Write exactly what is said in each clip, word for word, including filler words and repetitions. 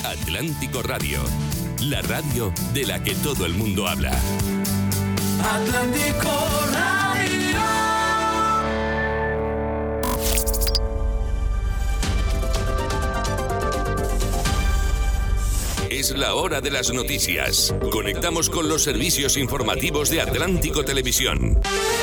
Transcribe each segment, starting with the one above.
Atlántico Radio, la radio de la que todo el mundo habla. Atlántico Radio. Es la hora de las noticias. Conectamos con los servicios informativos de Atlántico Televisión.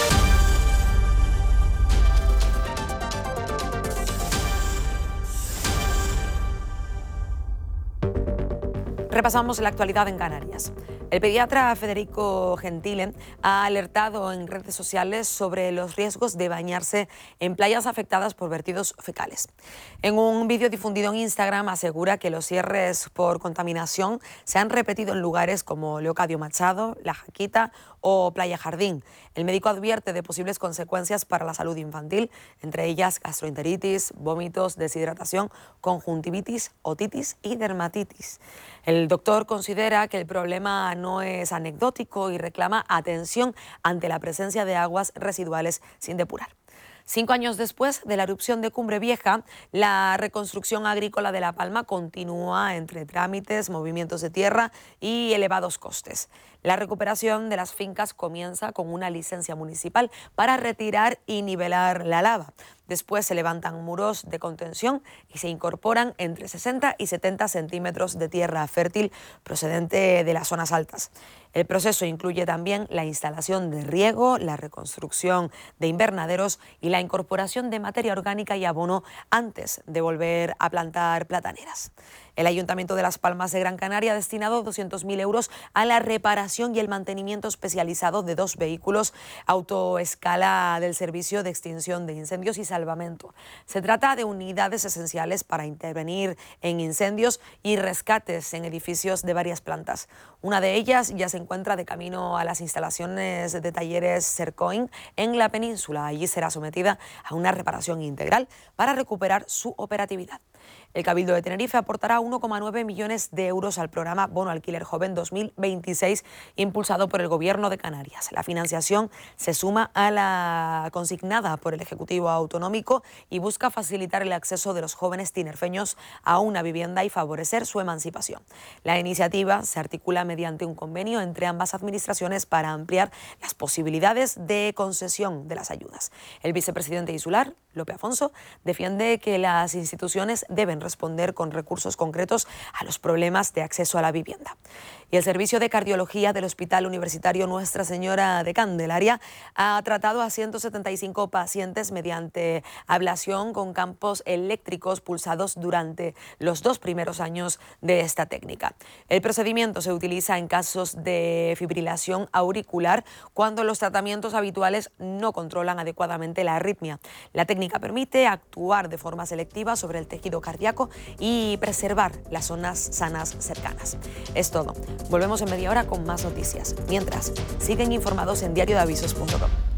Repasamos la actualidad en Canarias. El pediatra Federico Gentile ha alertado en redes sociales sobre los riesgos de bañarse en playas afectadas por vertidos fecales. En un vídeo difundido en Instagram asegura que los cierres por contaminación se han repetido en lugares como Leocadio Machado, La Jaquita o Playa Jardín. El médico advierte de posibles consecuencias para la salud infantil, entre ellas gastroenteritis, vómitos, deshidratación, conjuntivitis, otitis y dermatitis. El doctor considera que el problema no es anecdótico y reclama atención ante la presencia de aguas residuales sin depurar. Cinco años después de la erupción de Cumbre Vieja, la reconstrucción agrícola de La Palma continúa entre trámites, movimientos de tierra y elevados costes. La recuperación de las fincas comienza con una licencia municipal para retirar y nivelar la lava. Después se levantan muros de contención y se incorporan entre sesenta y setenta centímetros de tierra fértil procedente de las zonas altas. El proceso incluye también la instalación de riego, la reconstrucción de invernaderos y la incorporación de materia orgánica y abono antes de volver a plantar plataneras. El Ayuntamiento de Las Palmas de Gran Canaria ha destinado doscientos mil euros a la reparación y el mantenimiento especializado de dos vehículos autoescala del Servicio de Extinción de Incendios y Salvamento. Se trata de unidades esenciales para intervenir en incendios y rescates en edificios de varias plantas. Una de ellas ya se encuentra de camino a las instalaciones de talleres Sercoin en la península. Allí será sometida a una reparación integral para recuperar su operatividad. El Cabildo de Tenerife aportará uno coma nueve millones de euros al programa Bono Alquiler Joven dos mil veintiséis, impulsado por el Gobierno de Canarias. La financiación se suma a la consignada por el Ejecutivo Autonómico y busca facilitar el acceso de los jóvenes tinerfeños a una vivienda y favorecer su emancipación. La iniciativa se articula mediante un convenio entre ambas administraciones para ampliar las posibilidades de concesión de las ayudas. El vicepresidente insular, Lope Afonso, defiende que las instituciones deben responder con recursos concretos a los problemas de acceso a la vivienda. Y el Servicio de Cardiología del Hospital Universitario Nuestra Señora de Candelaria ha tratado a ciento setenta y cinco pacientes mediante ablación con campos eléctricos pulsados durante los dos primeros años de esta técnica. El procedimiento se utiliza en casos de fibrilación auricular cuando los tratamientos habituales no controlan adecuadamente la arritmia. La técnica permite actuar de forma selectiva sobre el tejido cardíaco y preservar las zonas sanas cercanas. Es todo. Volvemos en media hora con más noticias. Mientras, siguen informados en diario de avisos punto com.